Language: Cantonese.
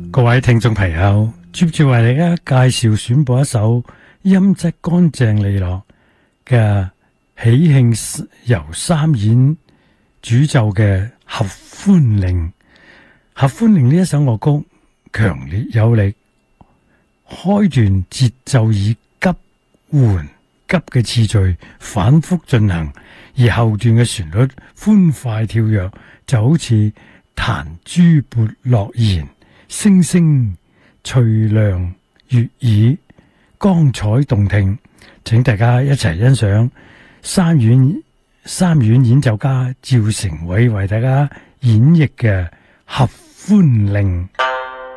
各位聽眾朋友，接住為大家介紹選播一首音質乾淨利落嘅喜慶由三演主奏嘅《合歡令》。《合歡令》呢一首樂曲強烈有力，開段節奏以急緩急嘅次序反覆進行，而後段嘅旋律歡快跳躍，就好似彈珠撥落弦，聲聲脆亮悅耳，光彩動聽。請大家一齊欣賞三院演奏家趙成偉為大家演繹嘅《合歡令》。